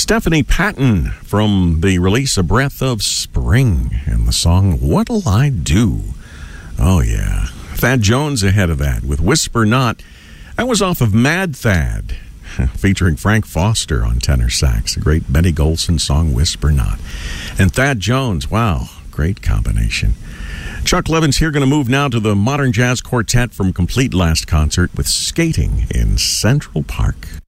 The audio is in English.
Stephanie Patton from the release A Breath of Spring and the song What'll I Do? Oh, yeah. Thad Jones ahead of that with Whisper Not. That was off of Mad Thad, featuring Frank Foster on tenor sax. A great Benny Golson song, Whisper Not. And Thad Jones, wow, great combination. Chuck Levin's here, going to move now to the Modern Jazz Quartet from Complete Last Concert with Skating in Central Park.